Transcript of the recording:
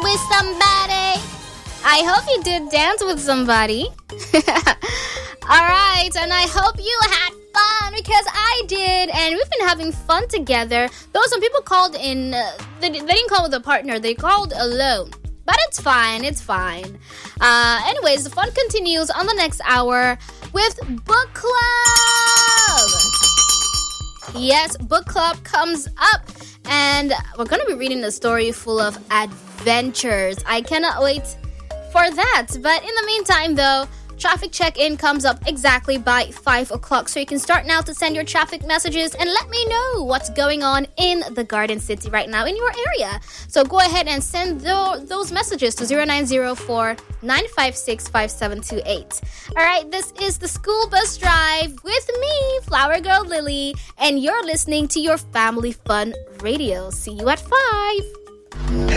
with somebody. I hope you did dance with somebody. Alright, and I hope you had fun because I did, and we've been having fun together. Though some people called in, they didn't call with a partner, they called alone. But it's fine, it's fine. Anyways, the fun continues on the next hour with Book Club. Yes, Book Club comes up, and we're going to be reading a story full of adventures. I cannot wait for that. But in the meantime, though, traffic check-in comes up exactly by 5 o'clock. So you can start now to send your traffic messages and let me know what's going on in the Garden City right now in your area. So go ahead and send those messages to 0904-956-5728. All right, this is the School Bus Drive with me, Flower Girl Lily, and you're listening to your Family Fun Radio. See you at 5.